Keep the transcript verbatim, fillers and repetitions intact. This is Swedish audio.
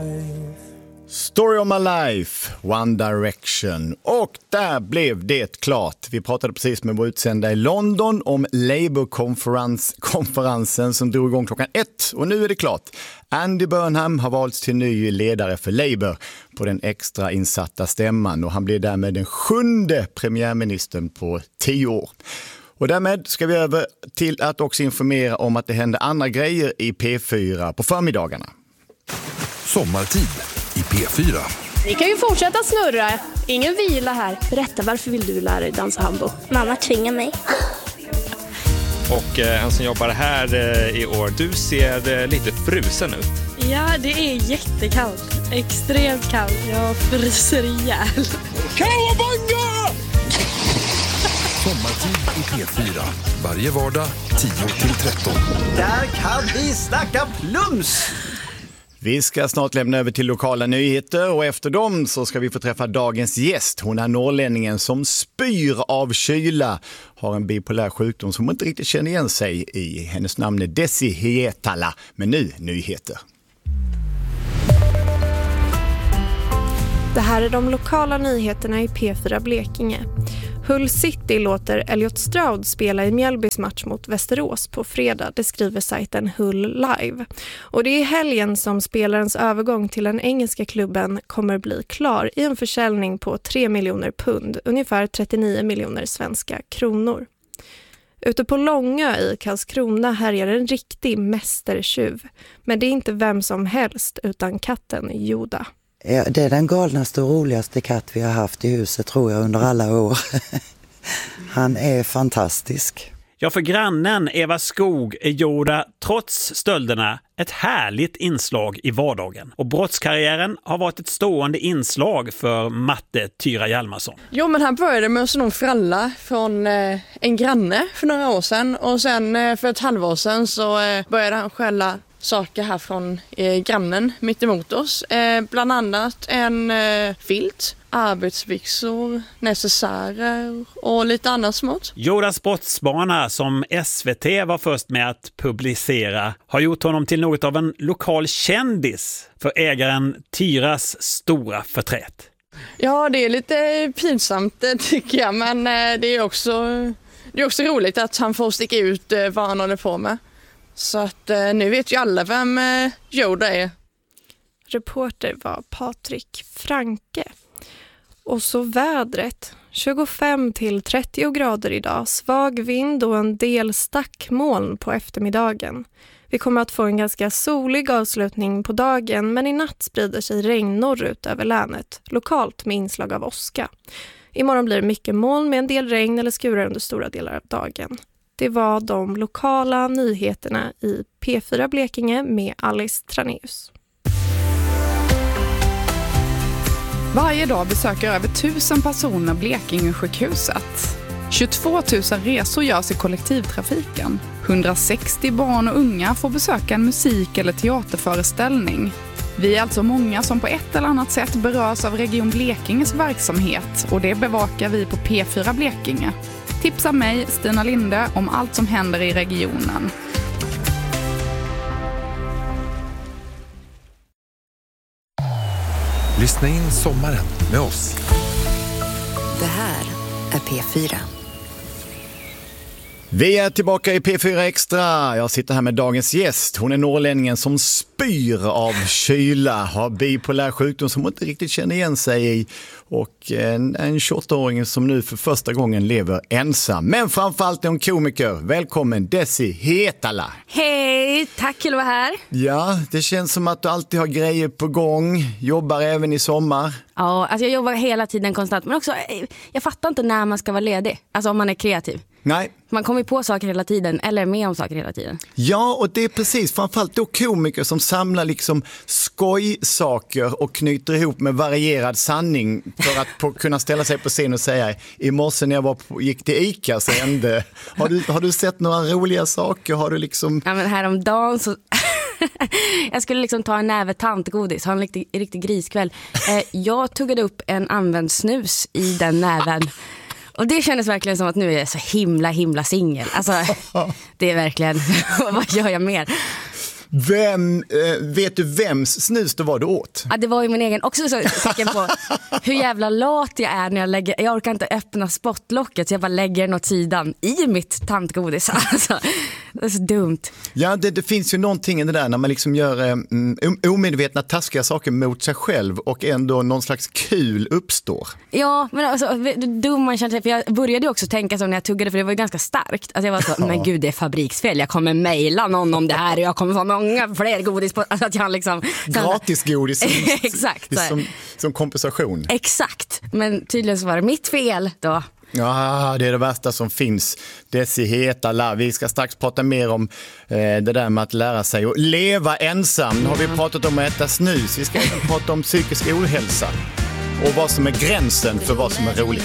Story of my life, One Direction. Och där blev det klart. Vi pratade precis med vår utsända i London om Labour-konferensen som drog igång klockan ett. Och nu är det klart. Andy Burnham har valts till ny ledare för Labour på den extra insatta stämman. Och han blir därmed den sjunde premiärministern på tio år. Och därmed ska vi över till att också informera om att det händer andra grejer i P fyra på förmiddagarna. Sommartid i P fyra. Ni kan ju fortsätta snurra. Ingen vila här. Berätta, varför vill du lära dig dansa hambo? Mamma tvingar mig. Och eh, han som jobbar här eh, i år, du ser eh, lite frusen ut. Ja, det är jättekallt. Extremt kallt. Jag fryser ihjäl. Kawabanga! Sommartid i P fyra. Varje vardag tio till tretton. Där kan vi snacka plums! Vi ska snart lämna över till lokala nyheter och efter dem så ska vi få träffa dagens gäst. Hon är norrlänningen som spyr av kyla, har en bipolär sjukdom som hon inte riktigt känner igen sig i. Hennes namn är Desi Hietala, men nu nyheter. Det här är de lokala nyheterna i P fyra Blekinge. Hull City låter Elliot Stroud spela i Mjällbys match mot Västerås på fredag, det skriver sajten Hull Live. Och det är helgen som spelarens övergång till den engelska klubben kommer bli klar i en försäljning på tre miljoner pund, ungefär trettionio miljoner svenska kronor. Ute på Långö i Karlskrona härjar en riktig mästertjuv. Men det är inte vem som helst utan katten Yoda. Det är den galnaste och roligaste katt vi har haft i huset tror jag under alla år. Han är fantastisk. Ja, för grannen Eva Skog är Yoda trots stölderna ett härligt inslag i vardagen. Och brottskarriären har varit ett stående inslag för Matte Tyra Hjalmarsson. Jo, men han började med en fralla från eh, en granne för några år sedan. Och sen eh, för ett halvår sedan så eh, började han skälla saker här från eh, grannen mitt emot oss. Eh, bland annat en eh, filt, arbetsbyxor, necessärer och lite annat smått. Yodas brottsbana som S V T var först med att publicera har gjort honom till något av en lokal kändis för ägaren Tyras stora förtret. Ja, det är lite pinsamt tycker jag, men eh, det är också, det är också roligt att han får sticka ut eh, vad han håller på med. Så att eh, nu vet ju alla vem eh, Yoda är. Reporter var Patrik Franke. Och så vädret. tjugofem till trettio grader idag. Svag vind och en del stackmoln på eftermiddagen. Vi kommer att få en ganska solig avslutning på dagen, men i natt sprider sig regn norrut över länet. Lokalt med inslag av åska. Imorgon blir det mycket moln med en del regn eller skurar under stora delar av dagen. Det var de lokala nyheterna i P fyra Blekinge med Alice Traneus. Varje dag besöker över tusen personer Blekinge-sjukhuset. tjugotvå tusen resor görs i kollektivtrafiken. hundrasextio barn och unga får besöka en musik- eller teaterföreställning. Vi är alltså många som på ett eller annat sätt berörs av Region Blekinges verksamhet och det bevakar vi på P fyra Blekinge. Tipsa mig, Stina Linde, om allt som händer i regionen. Lyssna in sommaren med oss. Det här är P fyra. Vi är tillbaka i P fyra Extra. Jag sitter här med dagens gäst. Hon är norrlänningen som spyr av kyla, har bipolär sjukdom som hon inte riktigt känner igen sig i och en, en tjugoåttaåring som nu för första gången lever ensam. Men framförallt är hon komiker. Välkommen Desi Hietala. Hej, tack för att vara här. Ja, det känns som att du alltid har grejer på gång. Jobbar även i sommar. Ja, alltså jag jobbar hela tiden konstant. Men också, jag fattar inte när man ska vara ledig. Alltså om man är kreativ. Nej. Man kommer på saker hela tiden eller med om saker hela tiden. Ja, och det är precis framförallt då komiker som samlar liksom skojsaker och knyter ihop med varierad sanning för att på, kunna ställa sig på scen och säga i morse när jag var på, gick till Ica så hände. Har du, har du sett några roliga saker? Har du liksom... Ja, men häromdagen så... jag skulle liksom ta en näve tantgodis, ha en riktig, riktig griskväll. Eh, jag tuggade upp en använd snus i den näven. Och det kändes verkligen som att nu är jag så himla, himla singel. Alltså, det är verkligen, vad gör jag mer? Vem, eh, vet du vems snus det var du åt? Ja, det var ju min egen också så tecken på hur jävla lat jag är när jag lägger, jag orkar inte öppna spottlocket så jag bara lägger den åt sidan i mitt tantgodis. Alltså, det är så dumt. Ja, det, det finns ju någonting i det där när man liksom gör eh, omedvetna taskiga saker mot sig själv och ändå någon slags kul uppstår. Ja, men alltså dum man känner sig, för jag började ju också tänka så när jag tuggade, för det var ju ganska starkt. Alltså jag var så, ja. Men gud, det är fabriksfel, jag kommer mejla någon om det här och jag kommer få många fler godis på, alltså att jag liksom gratis godis. Exakt. Som, som kompensation. Exakt, men tydligen så var det mitt fel då. Ja, det är det värsta som finns. Desi heta. Vi ska strax prata mer om eh, det där med att lära sig att leva ensam. Nu har vi pratat om att äta snus. Vi ska även prata om psykisk ohälsa och vad som är gränsen för vad som är roligt.